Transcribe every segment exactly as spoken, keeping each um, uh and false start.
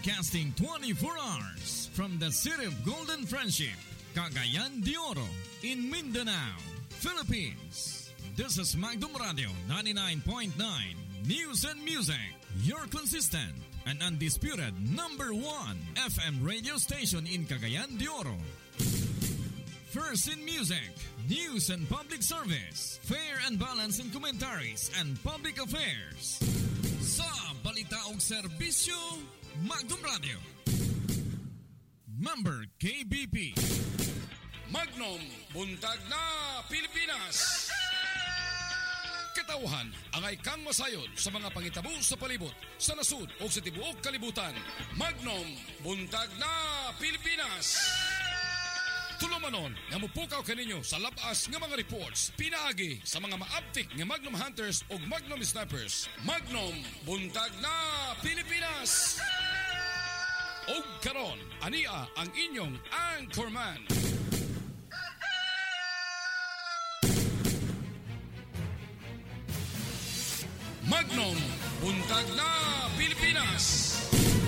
Broadcasting twenty-four hours from the city of Golden Friendship, Cagayan de Oro, in Mindanao, Philippines. This is Magdum Radio ninety-nine point nine News and Music, your consistent and undisputed number one F M radio station in Cagayan de Oro. First in music, news and public service, fair and balanced in commentaries and public affairs. Sa balita og serbisyo, Magdum Radio. Member K B P. Magnum, buntag na Pilipinas. Katauhan, angay kang masayod sa mga pangitabo sa palibot, sa nasud o sa tibuok kalibutan. Magnum, buntag na Pilipinas. Tulumanon, nga mupukaw kaninyo sa labas nga mga reports, pinaagi sa mga maaptik nga Magnum Hunters o Magnum Snipers. Magnum, buntag na Pilipinas. O karon, ania ang inyong anchorman. Magnum, buntag na Pilipinas.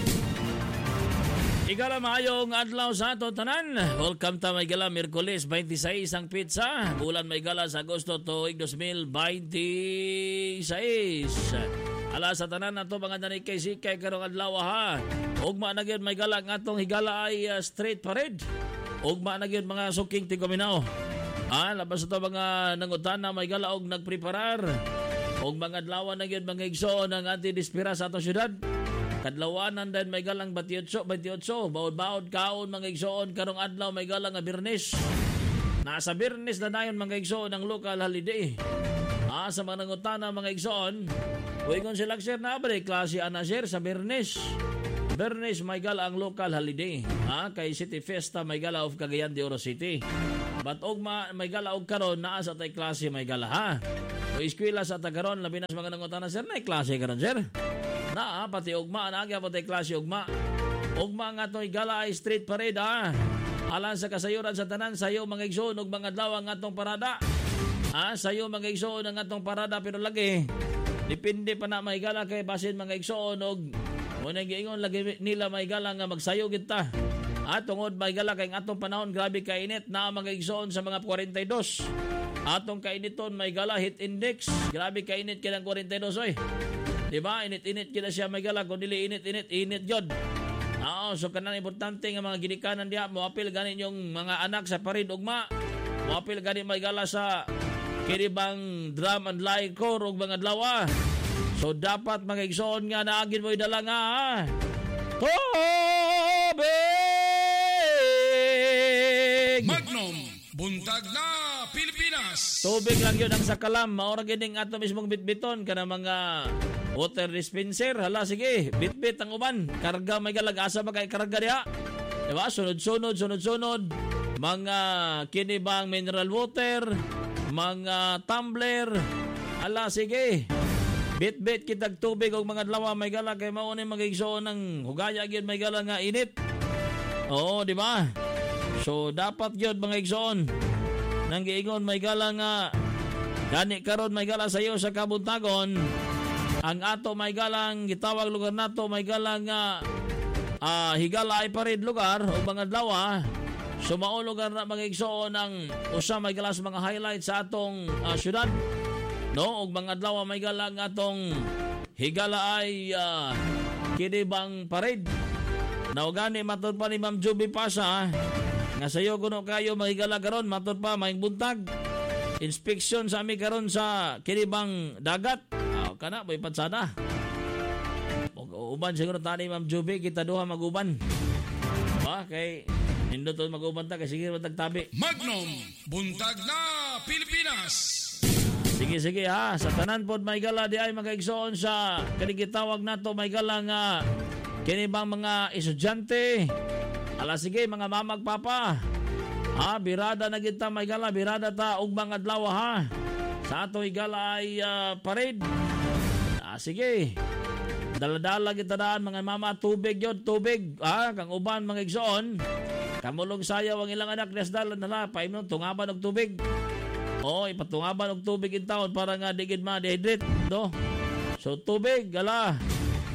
Igala maayong adlaw sa ato tanan. Welcome ta Maygala Miyerkules twenty-six ang pizza. Bulan Maygala sa Agosto tuig twenty twenty-six. Ala sa tanan nato mga danig kay sikay karong adlaw ha. Ugma na gyud Maygala ang atong higala ay uh, street parade. Ugma na gyud mga suking Tigominao. Ah, labas ito mga nangutana Maygala og nagpreparar. Og mga adlaw na gyud mga igsoon ang anti-dispira sa atong syudad. Kadlawanan din may galang twenty-eight, twenty-eight, bawod-bawod kaon mga igsoon karong adlaw may galang nga Birnes. Nasa Birnes na dayon mga igsoon ang local holiday. Ah, sa mga nangutana mga igsoon, uy kung sila sir na ba klase ana sir sa Birnes. Birnes may gala ang local holiday. Ah, kay City Fiesta may gala of Cagayan de Oro City. But og ma, may gala og karon naa sa tay klase may gala ha. O eskwela sa tagaron labi na sa mga nangutana sir na klase karon sir. Na pati ugma na agya pati klase ugma. Ugma nga to'y gala ay street parade ha. Alang sa kasayuran sa tanan sayo mga igsoon ug mga adlaw ang atong parada. Ah, sayo mga igsoon ang atong parada pero lagi depende pa na may gala kay basin mga igsoon og muna giingon lagi nila may gala nga magsayo kita. Ah, tungod may gala kay atong panahon grabe ka init na mga igsoon sa mga forty-two. Atong kainiton may gala heat index. Grabe ka init kinang forty-two oy. Diba? Init-init kita siya may gala. Kung dili init-init, init yun. Oo, so kanang importante nga mga ginikanan diya. Muapil ganin yung mga anak sa parid ugma. Muapil ganin may gala sa kiribang drum and light core ug mga dlawa. So dapat mga igsoon nga naagin mo idala nga ha. Tubig! Magnum, buntag na Pilipinas. Tubig lang yun ang sakalam. Maura gining ato mismong bitbiton ka na mga water dispenser. Hala, sige, bit-bit ang uban. Karga, may galagasa ba kay karga diha? Diba? Sunod-sunod, sunod-sunod. Mga kinibang mineral water, mga tumbler. Hala, sige. Bit-bit kitag tubig o mga dlawa may gala kay mauni magigsoon ng hugaya gyud may gala nga init. Oo, di ba? So, dapat gyud mga igsoon. Nang giingon may gala nga gani karon may gala sa iyo sa kabuntagon. Ang ato may galang gitawag lugar nato may galang nga uh, higala ay parid lugar o mga dlawa. Sumao lugar na mga igsoon ang usa may gala sa mga highlights sa atong uh, syudad. No, og mga dlawa may galang atong higala ay uh, kinibang parid. Naugani matud pa ni Ma'am Juby Pasa nga sayo kuno kayo mahigala karon matud pa maing buntag. Inspection sa ami karon sa kinibang dagat. Kana may pansada. Uban siguro tani Ma'am Juby kita duha maguban. Ba kay nindot maguban ta kay sige matagtabi. Magnum, buntag na Pilipinas. Sige sige ha, sa tanan pod may gala di ay mga igsoon sa kani gitawag nato may gala nga kini bang mga estudyante. Ala sige mga mamag papa. Ha, birada na kita may gala, birada ta og mga adlaw ha. Sa ato igala ay uh, parade. Ah, sige. Dala-dala kita daan mga mama tubig yun, tubig. Ah, kang uban mga igsoon. Kamulong sayaw ang ilang anak nesdalan nala, painom tungaban og tubig. Oh, ipatungaban og tubig in taon para nga digid ma dehydrate, do. So tubig, gala.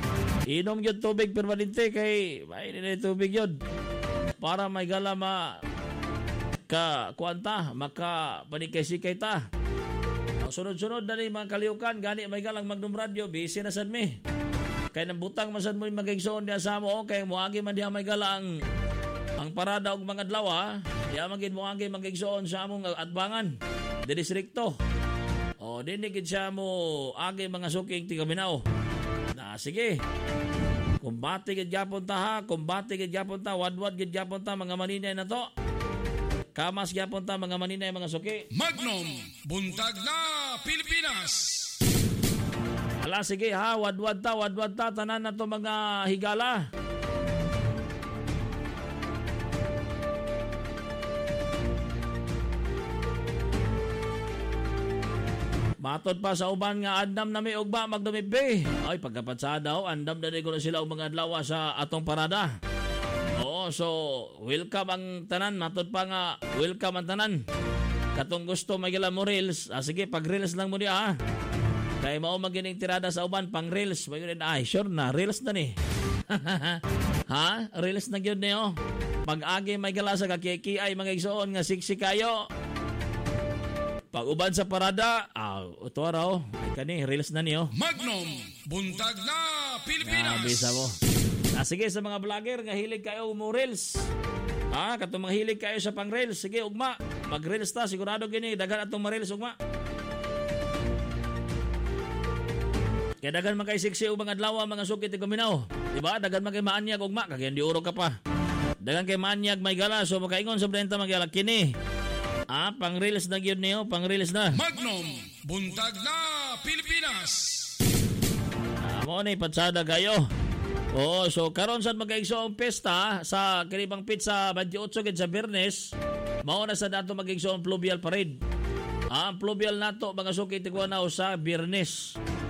Inom yun tubig permanente kay may na tubig yun. Para may gala ma ka kuanta, maka panikay-sikay ta. Sunod-sunod na ni mga kaliukan, gani may galang Magnum Radio, busy na sad mi. Kaya nang butang masad mo yung magigsoon niya sa mo, kaya muagi man diya may galang ang parada og mga adlaw ha. Diya magin muagi magigsoon sa among atbangan, di distrikto. O, dinigid siya mo agi mga suking tigaminaw. Na, sige. Kumbati gid gyapon ta ha, kumbati gid gyapon ta, wadwad gid gyapon ta mga maninay na to. Kamas gyapon ta mga maninay mga suki. Magnum, buntag na Pilipinas. Ala, sige ha, wadwad ta, wadwad ta, tanan na to mga higala. Matod pa sa uban nga andam na may ugba magdumibbe. Ay, pagkapat sa daw, andam na rin ko na sila ang mga adlaw sa atong parada. Oo, so, welcome ang tanan. Matod pa nga, welcome ang tanan. Katong gusto magila mo reels, ah, sige, pag-reels lang mo niya ha. Kaya mao magining tirada sa uban, pang-reels. Ay, sure na, reels na ni. Ha? Reels na yun niyo. Pag-agi may gala sa kakiki ay mga igsoon nga siksi kayo. Pag uban sa parada, ah, ito raw, ay kani, reels na niyo. Magnum, buntag na Pilipinas. Ah, bisa mo. Ah, sige, sa mga vlogger nga hilig kayo mo reels. Ah, katong mga hilig kayo sa pang-reels. Sige, ugma, mag-reels ta, sigurado gini, dagan atong ma-reels, ugma. Kaya dagan man kay siksi o mga adlaw mga sukit ti Guminaw. Diba? Dagan man kay maanyag ugma, kagaya di uro ka pa. Dagan kay maanyag may gala, so makaingon sa brenta magyalak kini. Ah, pang-reels na gyud niyo, pang-reels na. Magnum, buntag na Pilipinas. Ah, mo ni patsada kayo. Oh, so karon sad magkaigso ang pesta sa Kiribang Pizza twenty-eight gid sa Biyernes. Mao na sa dato magigso ang Pluvial Parade. Ah, ang Pluvial nato mga sukit ti Guanaw sa Biyernes.